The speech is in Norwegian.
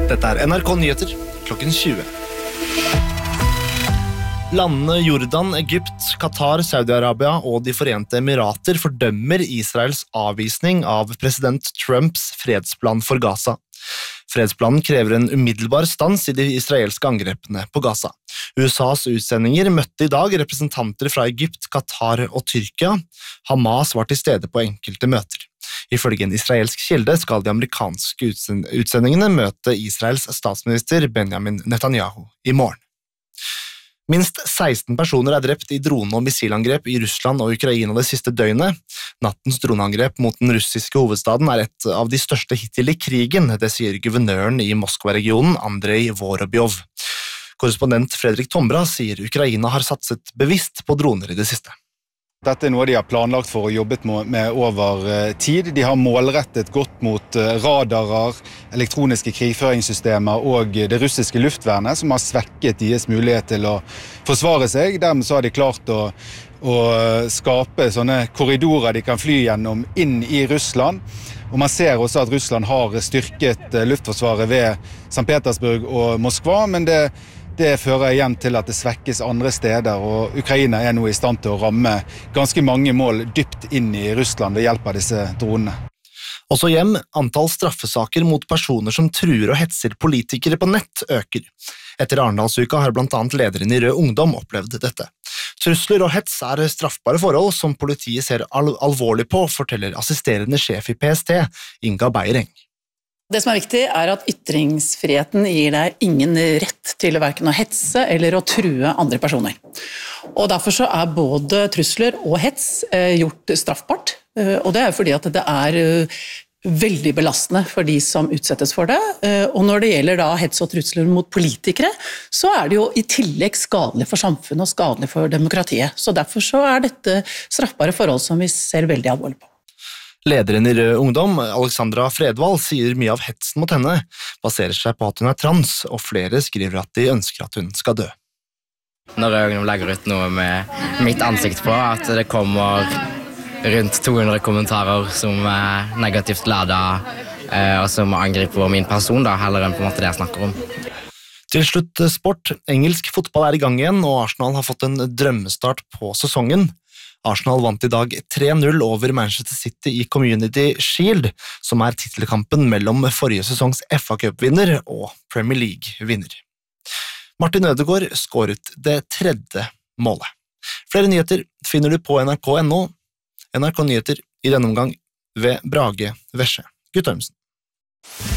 Dette NRK Nyheter, klokken 20. Landene Jordan, Egypt, Qatar, Saudi-Arabia og de Forente Emirater fordømmer Israels avvisning av president Trumps fredsplan for Gaza. Fredsplanen krever en umiddelbar stans i de israelske angrepene på Gaza. USAs utsendinger møtte i dag representanter fra Egypt, Qatar og Tyrkia. Hamas var til stede på enkelte møter. Ifølge en israelsk kilde skal de amerikanske utsendingene møte Israels statsminister Benjamin Netanyahu i morgen. Minst 16 personer er drept i drone- og missilangrep i Russland og Ukraina det siste døgnet. Nattens droneangrep mot den russiske hovedstaden er et av de største hittil i krigen, det sier guvernøren i Moskva-regionen, Andrei Vorobjov. Korrespondent Fredrik Tombra sier Ukraina har satset bevisst på droner i det siste. Dette er noe de har planlagt for og jobbet med over tid. De har målrettet godt mot radarer, elektroniske krigføringssystemer og det russiske luftvernet, som har svekket deres mulighet til å forsvare seg. Dermed så har de klart å skape sånne korridorer de kan fly gjennom inn i Russland. Og man ser også at Russland har styrket luftforsvaret ved St. Petersburg og Moskva, men det fører igjen til at det svekkes andre steder, og Ukraina er nå i stand til å ramme ganske mange mål dypt inn i Russland ved hjelp av disse dronene. Også antall straffesaker mot personer som truer og hetser politikere på nett øker. Etter Arendalsuka har blant annet lederen i Rød Ungdom opplevd dette. Trusler og hets er straffbare forhold som politiet ser alvorlig på, forteller assisterende sjef i PST, Inga Beireng. Det som er viktig er at ytringsfriheten gir deg ingen rett til hverken å hetse eller å true andre personer. Og derfor så er både trusler og hets gjort straffbart, og det er fordi at det er veldig belastende for de som utsettes for det. Og når det gjelder da hets og trusler mot politikere, så er det jo i tillegg skadelig for samfunnet og skadelig for demokratiet. Så derfor så er dette straffbare forhold som vi ser veldig alvorlig på. Lederen i Rød Ungdom, Alexandra Fredvall, sier mye av hetsen mot henne baserer seg på at hun er trans, og flere skriver at de ønsker at hun skal dø. Når Rød Ungdom legger ut noe med mitt ansikt på, at det kommer rundt 200 kommentarer som er negativt ladet, og som angriper min person, da, heller enn på en måte det jeg snakker om. Til slutt sport. Engelsk fotball er i gang igjen, og Arsenal har fått en drømmestart på sesongen. Arsenal vant i dag 3-0 over Manchester City i Community Shield, som er titelkampen mellom forrige sesongs FA Cup-vinner og Premier League-vinner. Martin Ødegaard skåret det 3. målet. Flere nyheter finner du på nrk.no. NRK Nyheter i denne omgang ved Brage Vesje Guttormsen.